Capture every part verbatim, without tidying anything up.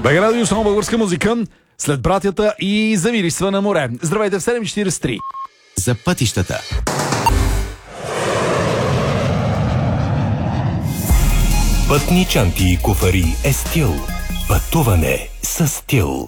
БГ Радио, само българска музика, след братята и завириства на море. Здравейте в седем четирийсет и три. За пътищата. Пътни чанти и куфари е стил. Пътуване с стил.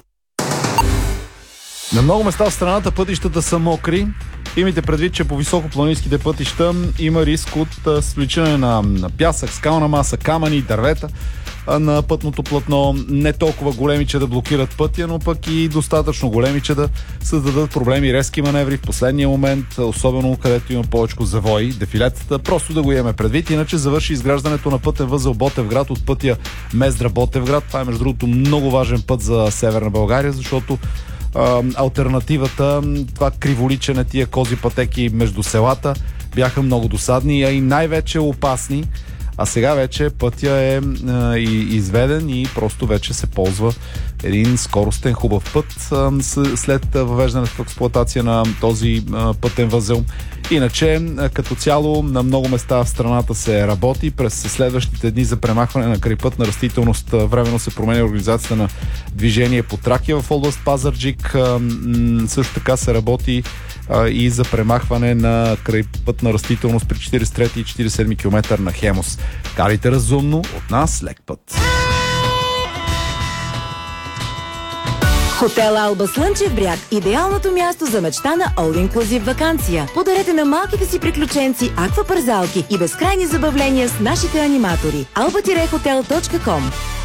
На много места в страната пътищата са мокри. Имайте предвид, че по високопланинските пътища има риск от свличане на, на пясък, скална маса, камъни, дървета на пътното платно. Не толкова големи, че да блокират пътя, но пък и достатъчно големи, че да създадат проблеми, резки маневри в последния момент, особено където има повече завои, дефилетата. Просто да го имаме предвид. Иначе завърши изграждането на пътен възел Ботевград от пътя Мездра-Ботевград. Това е между другото много важен път за Северна България, защото алтернативата, това криволичене, тия кози пътеки между селата бяха много досадни, а и най-вече опасни. А сега вече пътя е а, и, изведен и просто вече се ползва един скоростен хубав път а, с, след въвеждането в експлоатация на този а, пътен възел. Иначе, а, като цяло, на много места в страната се работи. През следващите дни за премахване на крайпътна растителност временно се променя организацията на движение по Тракия в област Пазарджик. А, м- също така се работи а, и за премахване на крайпътна растителност при четирийсет и трети и четирийсет и седми километър на Хемус. Карайте разумно, от нас лек път. Хотел Алба Слънчев бряг – идеалното място за мечта на All Inclusive ваканция. Подарете на малките си приключенци аквапарзалки и безкрайни забавления с нашите аниматори. алба хотел точка ком